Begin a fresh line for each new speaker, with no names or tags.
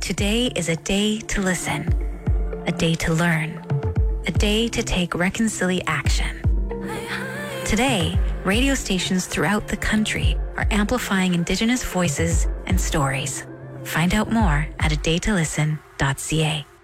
Today is a day to listen, a day to learn, a day to take reconciliation action. Today, radio stations throughout the country are amplifying Indigenous voices and stories. Find out more at adaytolisten.ca.